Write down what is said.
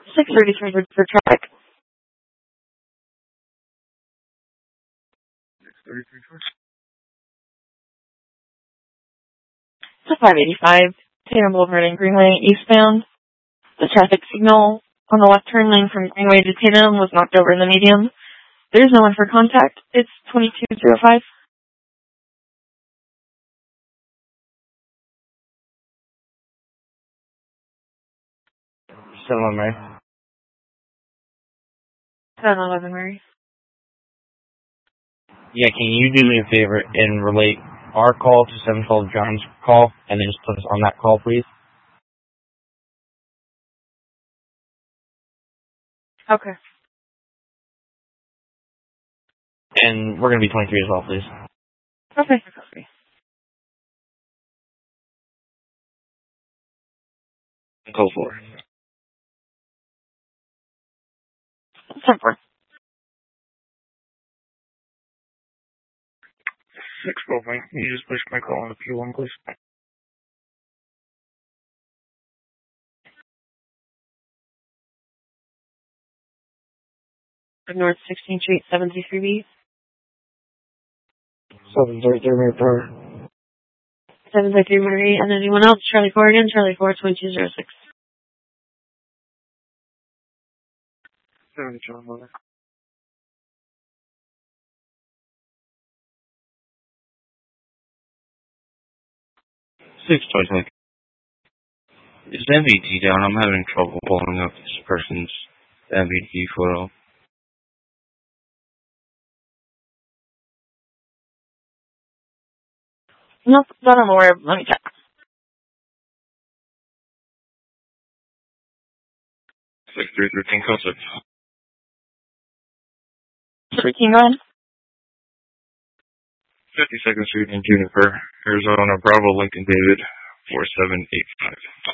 633 for traffic. 633. It's a 585, Tatum Boulevard and Greenway eastbound. The traffic signal on the left turn lane from Greenway to Tatum was knocked over in the median. There's no one for contact. It's 2205. Still on Mary. 711 Mary. Yeah, can you do me a favor and relate our call to 712 John's call, and then just put us on that call, please? Okay. And we're going to be 23 as well, please. Okay. Call 4. 10-4. 612, Mike. Can you just push my call on the P1, please? North 16th Street, 733B. 733, Mary Power. 733 Mary. And anyone else? Charlie 4 again. Charlie 4, 2206. 70 John Mother. 612, Mike. Is MVT down? I'm having trouble pulling up this person's MVT photo. Nope, not I'm aware of. Let me check. 6313 concept. 13, go ahead. 52nd Street in Juniper, Arizona, Bravo, Lincoln, David, 4785.